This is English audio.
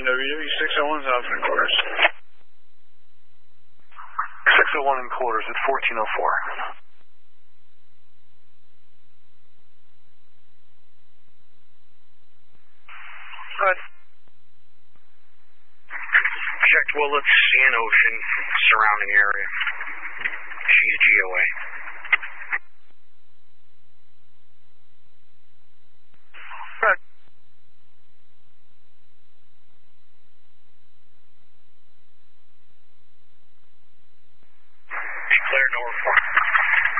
Ocean WW 601's out in quarters. 601 in quarters at 1404. Good. Checked Willits and Ocean, surrounding area. She's GOA.